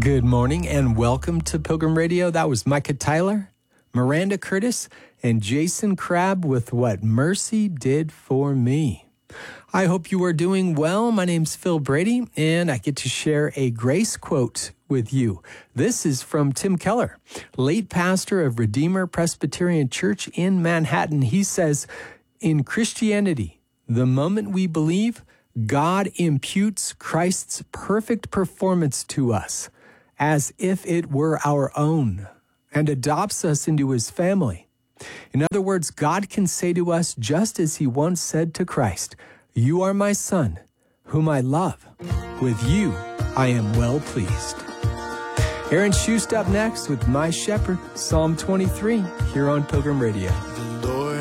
Good morning and welcome to Pilgrim Radio. That was Micah Tyler, Miranda Curtis, and Jason Crabb with What Mercy Did For Me. I hope you are doing well. My name's Phil Brady, and I get to share a grace quote with you. This is from Tim Keller, late pastor of Redeemer Presbyterian Church in Manhattan. He says, "In Christianity, the moment we believe, God imputes Christ's perfect performance to us as if it were our own and adopts us into his family. In other words, God can say to us just as he once said to Christ, 'You are my son, whom I love. With you I am well pleased.'" Aaron Schust up next with My Shepherd, Psalm 23, here on Pilgrim Radio.